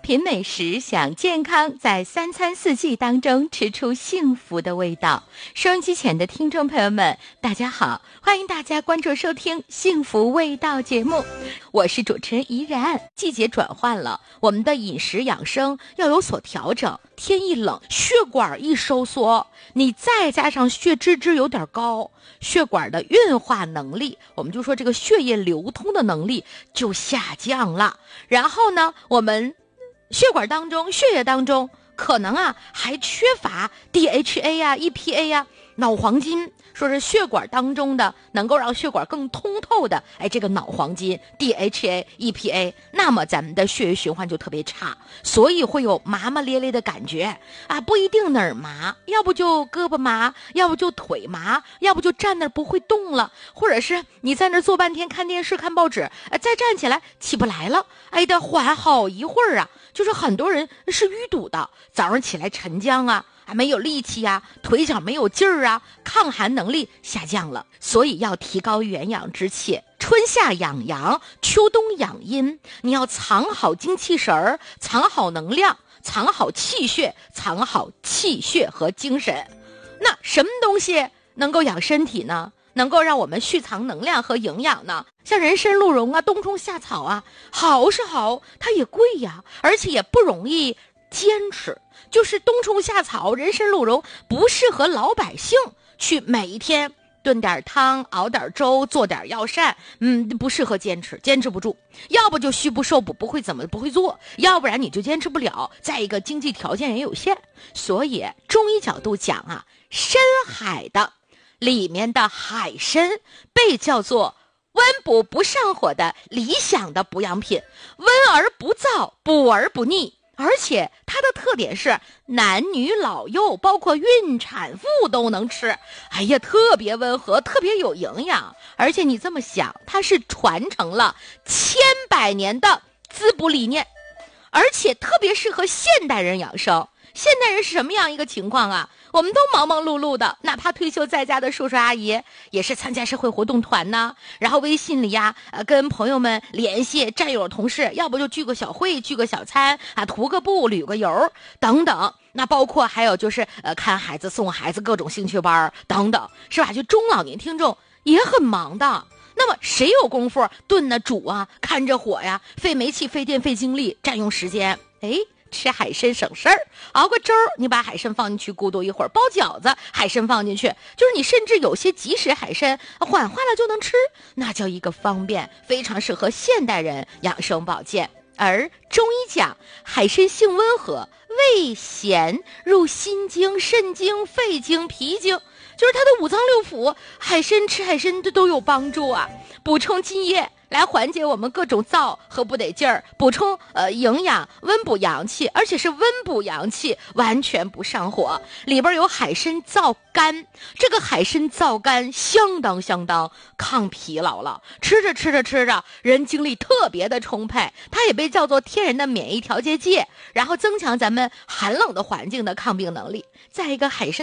品美食，享健康，在三餐四季当中吃出幸福的味道。收音机前的听众朋友们，大家好，欢迎大家关注收听幸福味道节目，我是主持人怡然。季节转换了，我们的饮食养生要有所调整。天一冷，血管一收缩，你再加上血脂有点高，血管的运化能力，我们就说这个血液流通的能力就下降了。然后呢，我们血管当中、血液当中可能还缺乏 DHA 啊、EPA 啊、脑黄金，说是血管当中的能够让血管更通透的，这个脑黄金 DHA、EPA， 那么咱们的血液循环就特别差，所以会有麻麻咧咧的感觉啊，不一定哪儿麻，要不就胳膊麻，要不就腿麻，要不就站那儿不会动了，或者是你在那儿坐半天看电视看报纸，再站起来起不来了，得缓好一会儿啊。就是很多人是淤堵的，早上起来沉降啊，没有力气啊，腿脚没有劲儿啊，抗寒能力下降了，所以要提高元阳之气。春夏养阳，秋冬养阴，你要藏好精气神儿，藏好能量，藏好气血，藏好气血和精神。那什么东西能够养身体呢？能够让我们蓄藏能量和营养呢？像人参鹿茸啊、冬虫夏草啊，好是好，它也贵呀，而且也不容易坚持。就是冬虫夏草、人参鹿茸不适合老百姓去每一天炖点汤、熬点粥、做点药膳，不适合坚持不住。要不就虚不受补，不会做，要不然你就坚持不了。再一个，经济条件也有限，所以中医角度讲深海的里面的海参被叫做温补不上火的理想的补养品，温而不燥，补而不腻，而且它的特点是男女老幼包括孕产妇都能吃，特别温和，特别有营养。而且你这么想，它是传承了100年的滋补理念，而且特别适合现代人养生。现代人是什么样一个情况啊？我们都忙忙碌碌的，哪怕退休在家的叔叔阿姨也是参加社会活动团呢，然后微信里跟朋友们联系，战友同事，要不就聚个小会，聚个小餐涂个布，旅个游等等。那包括还有就是看孩子、送孩子，各种兴趣班等等，是吧？就中老年听众也很忙的。那么谁有功夫炖煮看着火费煤气、费电、费精力，占用时间？吃海参省事儿，熬个粥，你把海参放进去咕嘟一会儿，包饺子海参放进去，就是你甚至有些即食海参缓化了就能吃，那叫一个方便，非常适合现代人养生保健。而中医讲海参性温和，味咸，入心经、肾经、肺经、脾经，就是它的五脏六腑，吃海参都有帮助补充津液，来缓解我们各种燥和不得劲儿，补充营养，温补阳气，而且是温补阳气，完全不上火。里边有海参燥肝，这个海参燥肝相当抗疲劳了，吃着人精力特别的充沛，它也被叫做天然的免疫调节剂，然后增强咱们寒冷的环境的抗病能力。再一个，海参